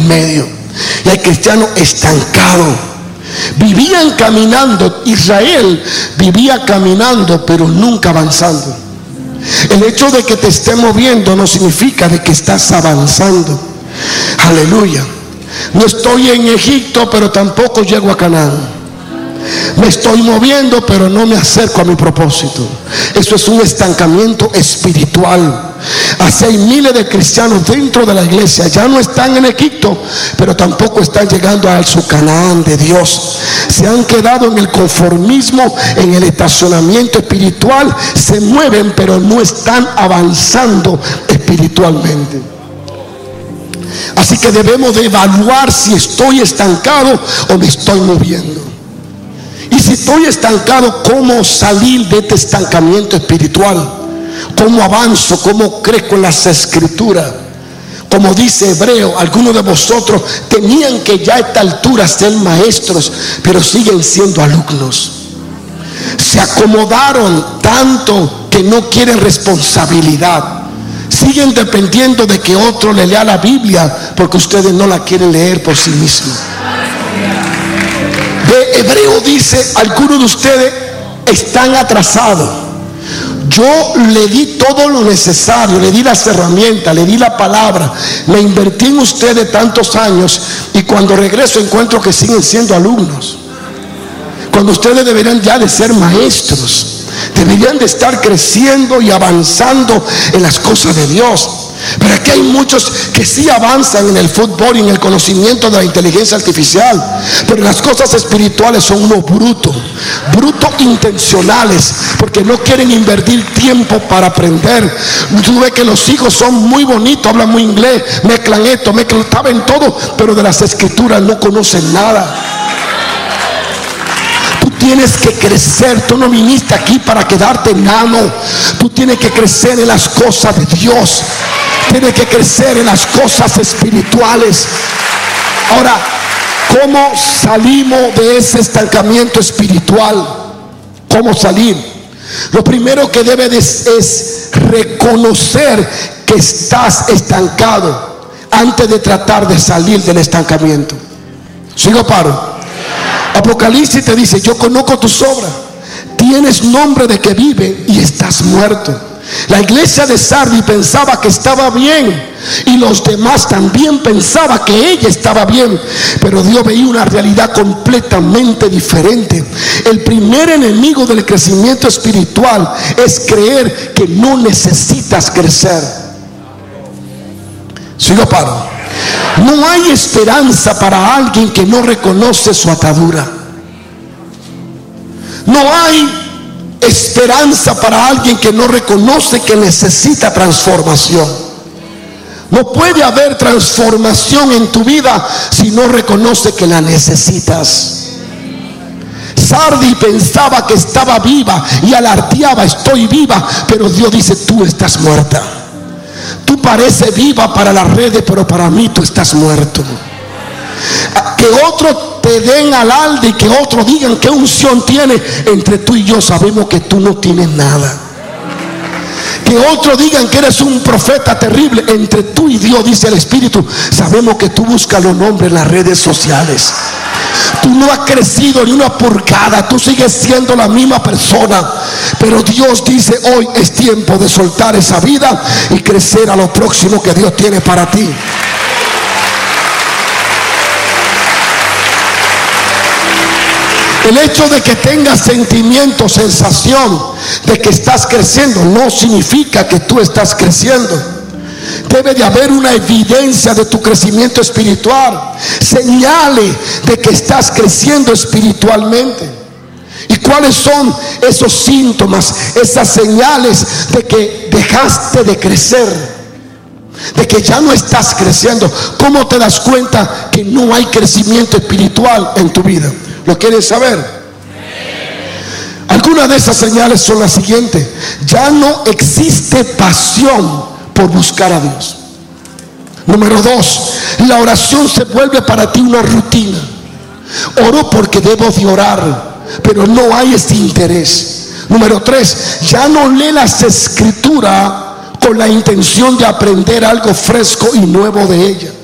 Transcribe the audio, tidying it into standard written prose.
medio. Y hay cristianos estancados. Vivían caminando. Israel vivía caminando, pero nunca avanzando. El hecho de que te esté moviendo no significa de que estás avanzando. Aleluya. No estoy en Egipto, pero tampoco llego a Canaán. Me estoy moviendo, pero no me acerco a mi propósito. Eso es un estancamiento espiritual. Así hay miles de cristianos dentro de la iglesia. Ya no están en Egipto, pero tampoco están llegando a su Canaán de Dios. Se han quedado en el conformismo, en el estacionamiento espiritual. Se mueven, pero no están avanzando espiritualmente. Así que debemos de evaluar si estoy estancado o me estoy moviendo. Y si estoy estancado, ¿cómo salir de este estancamiento espiritual? ¿Cómo avanzo? ¿Cómo crezco en las escrituras? Como dice Hebreo, algunos de vosotros tenían que ya a esta altura ser maestros, pero siguen siendo alumnos. Se acomodaron tanto que no quieren responsabilidad. Siguen dependiendo de que otro le lea la Biblia, porque ustedes no la quieren leer por sí mismos. De Hebreo dice, algunos de ustedes están atrasados. Yo le di todo lo necesario, le di las herramientas, le di la palabra, me invertí en ustedes tantos años, y cuando regreso encuentro que siguen siendo alumnos, cuando ustedes deberían ya de ser maestros, deberían de estar creciendo y avanzando en las cosas de Dios. Pero aquí hay muchos que sí avanzan en el fútbol y en el conocimiento de la inteligencia artificial, pero las cosas espirituales son unos brutos intencionales, porque no quieren invertir tiempo para aprender. Tú ves que los hijos son muy bonitos, hablan muy inglés, mezclan esto, saben todo, pero de las escrituras no conocen nada. Tienes que crecer. Tú no viniste aquí para quedarte enano. Tú tienes que crecer en las cosas de Dios. Tienes que crecer en las cosas espirituales. Ahora, ¿cómo salimos de ese estancamiento espiritual? ¿Cómo salir? Lo primero que debes es reconocer que estás estancado antes de tratar de salir del estancamiento. ¿Sigo paro? Apocalipsis te dice, yo conozco tus obras, tienes nombre de que vive y estás muerto. La iglesia de Sardis pensaba que estaba bien, y los demás también pensaban que ella estaba bien, pero Dios veía una realidad completamente diferente. El primer enemigo del crecimiento espiritual es creer que no necesitas crecer. ¿Sigo paro? No hay esperanza para alguien que no reconoce su atadura. No hay esperanza para alguien que no reconoce que necesita transformación. No puede haber transformación en tu vida si no reconoce que la necesitas. Sardis pensaba que estaba viva y alardeaba, estoy viva, pero Dios dice, tú estás muerta. Tú pareces viva para las redes, pero para mí tú estás muerto. Que otros te den alarde y que otros digan qué unción tiene, entre tú y yo sabemos que tú no tienes nada. Que otros digan que eres un profeta terrible, entre tú y Dios, dice el Espíritu, sabemos que tú buscas los nombres en las redes sociales. Tú no has crecido ni una pulgada, tú sigues siendo la misma persona. Pero Dios dice, hoy es tiempo de soltar esa vida y crecer a lo próximo que Dios tiene para ti. El hecho de que tengas sentimiento, sensación de que estás creciendo, no significa que tú estás creciendo. Debe de haber una evidencia de tu crecimiento espiritual, señales de que estás creciendo espiritualmente. ¿Y cuáles son esos síntomas, esas señales de que dejaste de crecer, de que ya no estás creciendo? ¿Cómo te das cuenta que no hay crecimiento espiritual en tu vida? ¿Lo quieres saber? Algunas de esas señales son las siguientes: ya no existe pasión por buscar a Dios. Número 2, la oración se vuelve para ti una rutina. Oro porque debo de orar, pero no hay ese interés. Número 3, ya no lee las escrituras con la intención de aprender algo fresco y nuevo de ella.